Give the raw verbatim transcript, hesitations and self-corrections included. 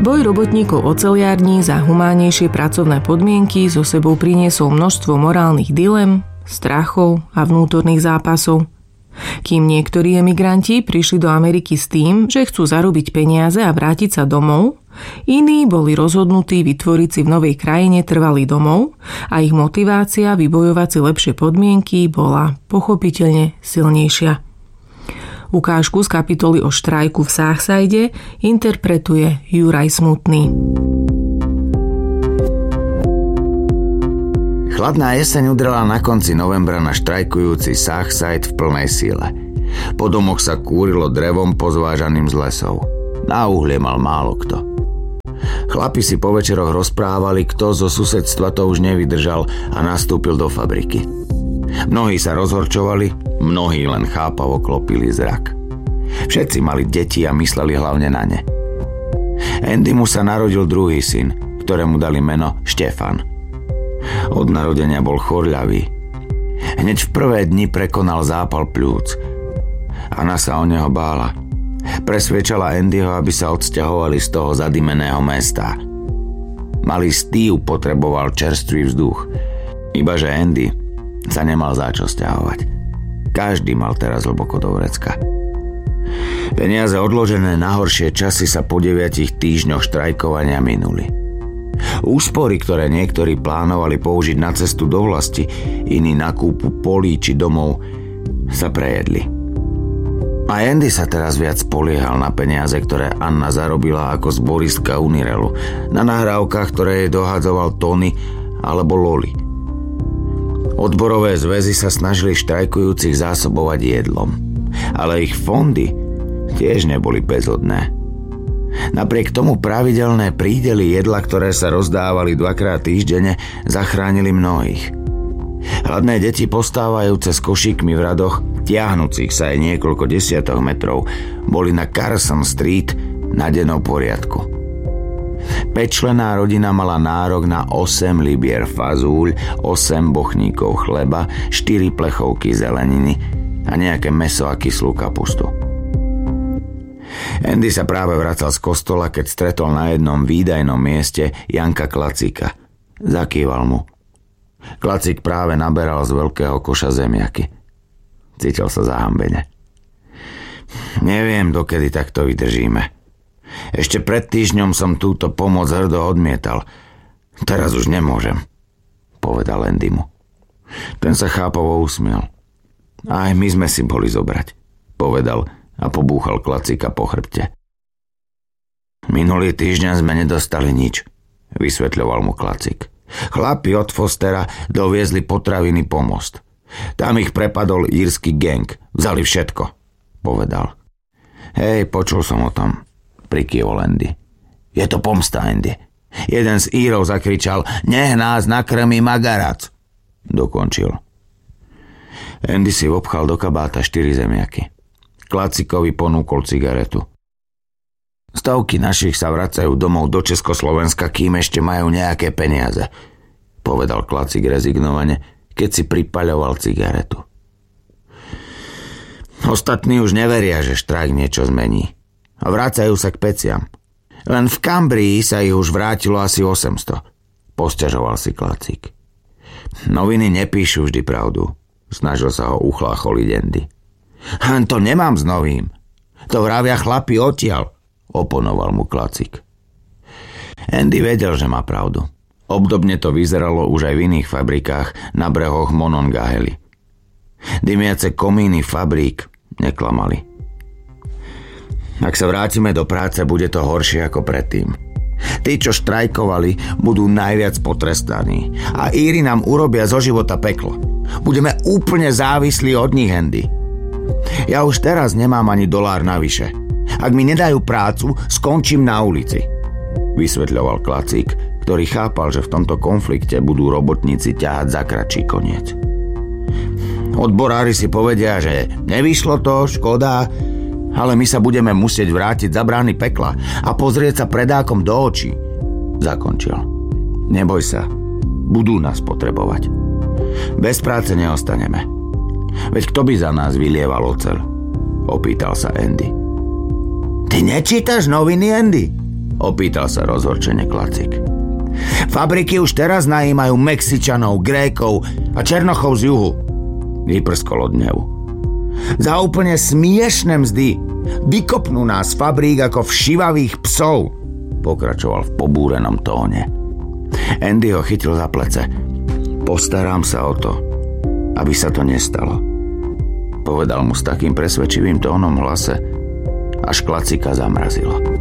Boj robotníkov oceliarní za humánnejšie pracovné podmienky so sebou priniesol množstvo morálnych dilem, strachov a vnútorných zápasov. Kým niektorí emigranti prišli do Ameriky s tým, že chcú zarobiť peniaze a vrátiť sa domov, iní boli rozhodnutí vytvoriť si v novej krajine trvalý domov a ich motivácia vybojovať si lepšie podmienky bola pochopiteľne silnejšia. Ukážku z kapitoly o štrajku v Southside interpretuje Juraj Smutný. Chladná jeseň udrela na konci novembra na štrajkujúci Southside v plnej sile. Po domoch sa kúrilo drevom pozvážaným z lesov. Na uhlie mal málo kto. Chlapi si po večeroch rozprávali, kto zo susedstva to už nevydržal a nastúpil do fabriky. Mnohí sa rozhorčovali, mnohí len chápavo klopili zrak. Všetci mali deti a mysleli hlavne na ne. Andymu sa narodil druhý syn, ktorému dali meno Štefan. Od narodenia bol chorľavý. Hneď v prvé dni prekonal zápal pľúc. Anna sa o neho bála. Presviečala Andyho, aby sa odsťahovali z toho zadimeného mesta. Malý Steve potreboval čerstvý vzduch. Ibaže Andy sa nemal za čo sťahovať. Každý mal teraz hlboko do vrecka. Peniaze odložené na horšie časy sa po deviatich týždňoch štrajkovania minuli. Úspory, ktoré niektorí plánovali použiť na cestu do vlasti, iní na kúpu polí či domov, sa prejedli. A Andy sa teraz viac spoliehal na peniaze, ktoré Anna zarobila ako zboristka Unirelu, na nahrávkach, ktoré jej dohadzoval Tony alebo Loli. Odborové zväzy sa snažili štrajkujúcich zásobovať jedlom, ale ich fondy tiež neboli bezhodné. Napriek tomu pravidelné prídely jedla, ktoré sa rozdávali dvakrát týždenne, zachránili mnohých. Hladné deti postávajúce s košíkmi v radoch, tiahnúcich sa aj niekoľko desiatok metrov, boli na Carson Street na dennom poriadku. Päťčlenná rodina mala nárok na osem libier fazúľ, osem bochníkov chleba, štyri plechovky zeleniny a nejaké mäso a kyslú kapustu. Andy sa práve vracal z kostola, keď stretol na jednom výdajnom mieste Janka Klacíka. Zakýval mu. Klacík práve naberal z veľkého koša zemiaky. Cítil sa zahambene. Neviem, dokedy takto vydržíme. Ešte pred týždňom som túto pomoc hrdo odmietal. Teraz už nemôžem, povedal Andymu. Ten sa chápavo usmial. Aj my sme si boli zobrať, povedal a pobúchal Klacíka po chrbte. Minulý týždeň sme nedostali nič, vysvetľoval mu Klacík. Chlapi od Fostera doviezli potraviny po most. Tam ich prepadol írsky gang. Vzali všetko, povedal. Hej, počul som o tom, prikyvol Andy. Je to pomsta, Andy. Jeden z Írov zakričal, nech nás nakrmí magarac. Dokončil. Andy si obchal do kabáta štyri zemiaky. Klacíkovi ponúkol cigaretu. Stovky našich sa vracajú domov do Československa, kým ešte majú nejaké peniaze, povedal Klacík rezignovane, keď si pripaľoval cigaretu. Ostatní už neveria, že štrajk niečo zmení. A vracajú sa k peciam. Len v Kambrii sa ich už vrátilo asi osemsto. Posťažoval si Klacík. Noviny nepíšu vždy pravdu. Snažil sa ho uchlácholiť Andy. Len to nemám s novým. To vravia chlapi odtiaľ, oponoval mu Klacík. Andy vedel, že má pravdu. Obdobne to vyzeralo už aj v iných fabrikách na brehoch Monongahely. Dymiace komíny fabrík neklamali. Ak sa vrátime do práce, bude to horšie ako predtým. Tí, čo štrajkovali, budú najviac potrestaní a Íri nám urobia zo života peklo. Budeme úplne závislí od nich, Andy. Ja už teraz nemám ani dolár navyše. Ak mi nedajú prácu, skončím na ulici, vysvetľoval Klacík, ktorý chápal, že v tomto konflikte budú robotníci ťahať za kratší koniec. Odborári si povedia, že nevyšlo to, škoda, ale my sa budeme musieť vrátiť za brány pekla a pozrieť sa predákom do očí, zakončil. Neboj sa, budú nás potrebovať. Bez práce neostaneme. Veď kto by za nás vylieval oceľ? Opýtal sa Andy. Ty nečítaš noviny, Andy? Opýtal sa rozhorčene Klacik. Fabriky už teraz najímajú Mexičanov, Grékov a Černochov z juhu. Vyprskol od hnevu. Za úplne smiešné mzdy vykopnú nás fabrík ako všivavých psov, pokračoval v pobúrenom tóne. Andy ho chytil za plece. Postarám sa o to, aby sa to nestalo, povedal mu s takým presvedčivým tónom v hlase, až Klacika zamrazilo.